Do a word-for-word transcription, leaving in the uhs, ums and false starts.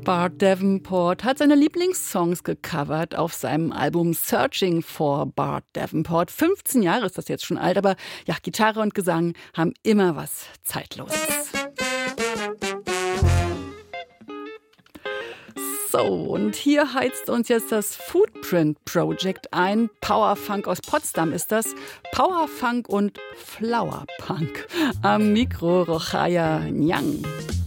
Bart Davenport hat seine Lieblingssongs gecovert auf seinem Album Searching for Bart Davenport. fünfzehn Jahre ist das jetzt schon alt, aber ja, Gitarre und Gesang haben immer was Zeitloses. So, und hier heizt uns jetzt das Footprint Project ein. Powerfunk aus Potsdam ist das. Powerfunk und Flowerpunk. Am Mikro Rochaya Nyang.